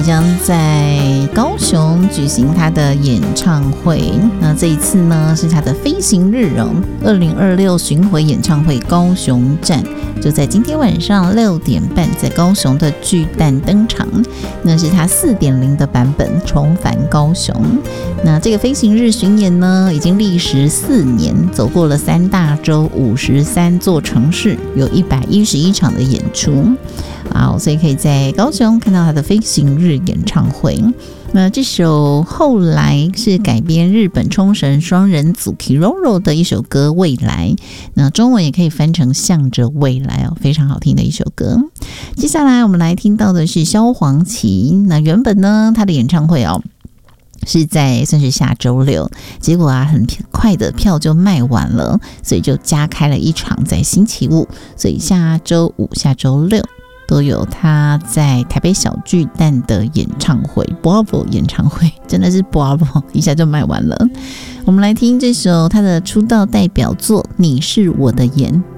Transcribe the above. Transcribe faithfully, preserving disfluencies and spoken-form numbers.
将在高雄举行他的演唱会。那这一次呢，是他的飞行日哦，二零二六巡回演唱会高雄站，就在今天晚上六点半，在高雄的巨蛋登场。那是他 四点零 的版本，重返高雄。那这个飞行日巡演呢，已经历时四年，走过了三大洲、五十三座城市，有一百一十一场的演出。好，所以可以在高雄看到他的飞行日演唱会。那这首后来是改编日本冲绳双人组 Kiroro 的一首歌《未来》，那中文也可以翻成向着未来哦，非常好听的一首歌。接下来我们来听到的是萧煌奇，那原本呢他的演唱会哦是在算是下周六，结果啊很快的票就卖完了，所以就加开了一场在星期五，所以下周五、下周六都有他在台北小巨蛋的演唱会 Bravo 演唱会，真的是 Bravo 一下就卖完了。我们来听这首他的出道代表作《你是我的眼》。